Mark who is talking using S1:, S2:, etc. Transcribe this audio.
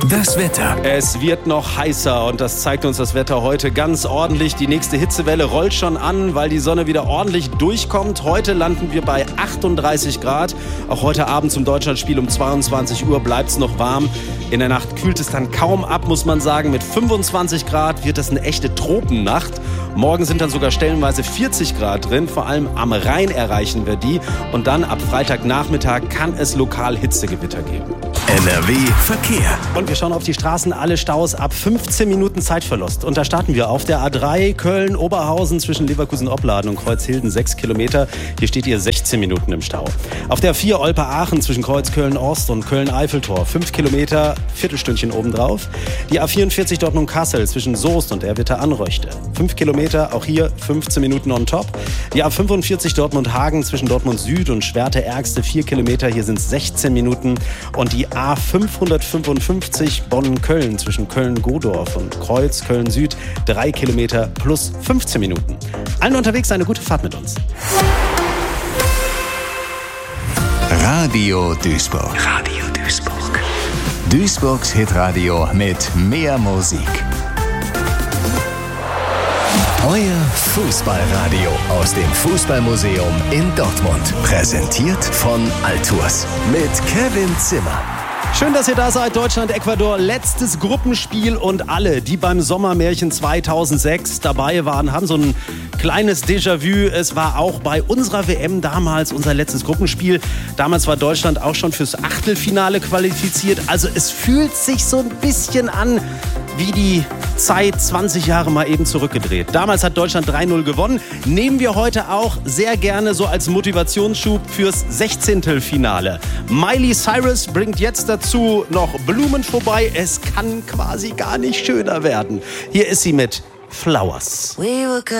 S1: Das Wetter.
S2: Es wird noch heißer und das zeigt uns das Wetter heute ganz ordentlich. Die nächste Hitzewelle rollt schon an, weil die Sonne wieder ordentlich durchkommt. Heute landen wir bei 38 Grad. Auch heute Abend zum Deutschlandspiel um 22 Uhr bleibt es noch warm. In der Nacht kühlt es dann kaum ab, muss man sagen. Mit 25 Grad wird es eine echte Tropennacht. Morgen sind dann sogar stellenweise 40 Grad drin. Vor allem am Rhein erreichen wir die. Und dann ab Freitagnachmittag kann es lokal Hitzegewitter geben.
S1: NRW Verkehr.
S2: Und wir schauen auf die Straßen, alle Staus ab 15 Minuten Zeitverlust. Und da starten wir auf der A3 Köln-Oberhausen zwischen Leverkusen-Opladen und Kreuzhilden 6 Kilometer. Hier steht ihr 16 Minuten im Stau. Auf der 4 Olpe-Aachen zwischen Kreuz Köln-Ost und Köln-Eiffeltor 5 Kilometer, Viertelstündchen obendrauf. Die A44 Dortmund-Kassel zwischen Soest und Erwitter-Anröchte 5 Kilometer, auch hier 15 Minuten on top. Die A45 Dortmund-Hagen zwischen Dortmund Süd und Schwerte-Ergste 4 Kilometer, hier sind es 16 Minuten. Und die A555 Bonn-Köln zwischen Köln-Godorf und Kreuz Köln-Süd 3 Kilometer plus 15 Minuten. Allen unterwegs eine gute Fahrt mit uns.
S1: Radio Duisburg. Radio Duisburg. Duisburgs Hitradio mit mehr Musik. Euer Fußballradio aus dem Fußballmuseum in Dortmund. Präsentiert von Altours mit Kevin Zimmer.
S2: Schön, dass ihr da seid. Deutschland, Ecuador, letztes Gruppenspiel und alle, die beim Sommermärchen 2006 dabei waren, haben so ein kleines Déjà-vu. Es war auch bei unserer WM damals unser letztes Gruppenspiel. Damals war Deutschland auch schon fürs Achtelfinale qualifiziert. Also es fühlt sich so ein bisschen an wie die Zeit 20 Jahre mal eben zurückgedreht. Damals hat Deutschland 3-0 gewonnen. Nehmen wir heute auch sehr gerne so als Motivationsschub fürs 16. Finale. Miley Cyrus bringt jetzt dazu noch Blumen vorbei. Es kann quasi gar nicht schöner werden. Hier ist sie mit Flowers.